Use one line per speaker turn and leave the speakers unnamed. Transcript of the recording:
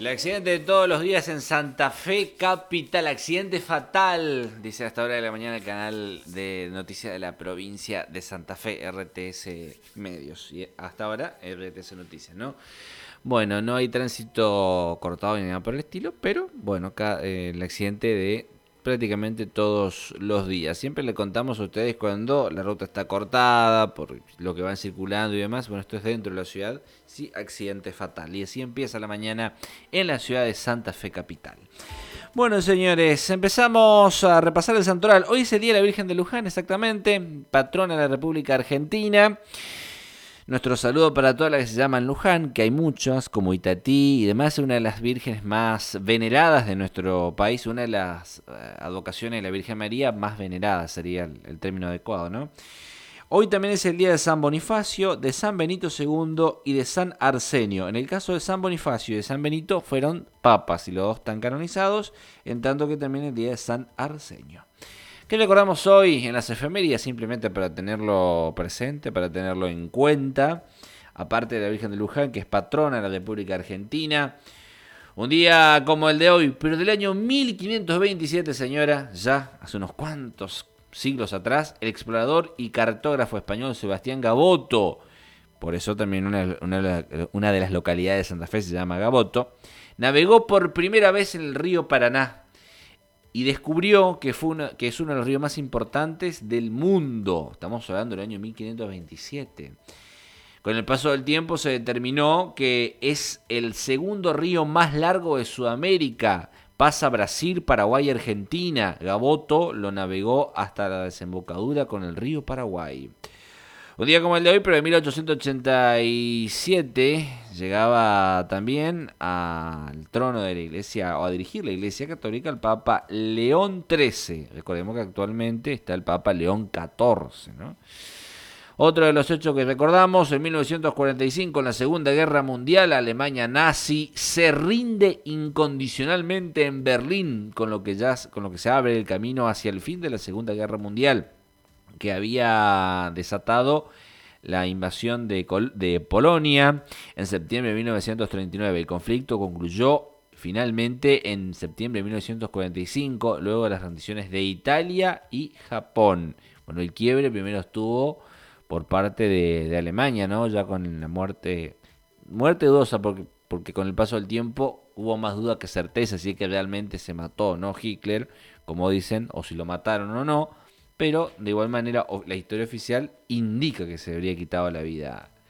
El accidente de todos los días en Santa Fe Capital, accidente fatal, dice hasta ahora de la mañana el canal de noticias de la provincia de Santa Fe, RTS Medios, y hasta ahora RTS Noticias, ¿no? Bueno, no hay tránsito cortado ni nada por el estilo, pero bueno, acá el accidente de prácticamente todos los días. Siempre le contamos a ustedes cuando la ruta está cortada, por lo que van circulando y demás. Bueno, esto es dentro de la ciudad, sí, accidente fatal. Y así empieza la mañana en la ciudad de Santa Fe Capital. Bueno, señores, empezamos a repasar el santoral. Hoy es el Día de la Virgen de Luján, exactamente, patrona de la República Argentina. Nuestro saludo para todas las que se llaman Luján, que hay muchas, como Itatí y demás, es una de las vírgenes más veneradas de nuestro país, una de las advocaciones de la Virgen María más veneradas, sería el término adecuado, ¿no? Hoy también es el día de San Bonifacio, de San Benito II y de San Arsenio. En el caso de San Bonifacio y de San Benito fueron papas y los dos están canonizados, en tanto que también el día de San Arsenio. ¿Qué recordamos hoy en las efemérides? Simplemente para tenerlo presente, para tenerlo en cuenta. Aparte de la Virgen de Luján, que es patrona de la República Argentina. Un día como el de hoy, pero del año 1527, señora, ya hace unos cuantos siglos atrás, el explorador y cartógrafo español Sebastián Gaboto, por eso también una de las localidades de Santa Fe se llama Gaboto, navegó por primera vez en el río Paraná y descubrió que es uno de los ríos más importantes del mundo. Estamos hablando del año 1527. Con el paso del tiempo se determinó que es el segundo río más largo de Sudamérica. Pasa Brasil, Paraguay y Argentina. Gaboto lo navegó hasta la desembocadura con el río Paraguay. Un día como el de hoy, pero de 1887, llegaba también al trono de la iglesia, o a dirigir la iglesia católica, el Papa León XIII. Recordemos que actualmente está el Papa León XIV, ¿no? Otro de los hechos que recordamos, en 1945, en la Segunda Guerra Mundial, la Alemania nazi se rinde incondicionalmente en Berlín, con lo que se abre el camino hacia el fin de la Segunda Guerra Mundial, que había desatado la invasión de Polonia en septiembre de 1939. El conflicto concluyó finalmente en septiembre de 1945, luego de las rendiciones de Italia y Japón. Bueno, el quiebre primero estuvo por parte de Alemania, ¿no? Ya con la muerte dudosa, porque con el paso del tiempo hubo más duda que certeza si es que realmente se mató, ¿no? Hitler, como dicen, o si lo mataron o no. Pero de igual manera la historia oficial indica que se habría quitado la vida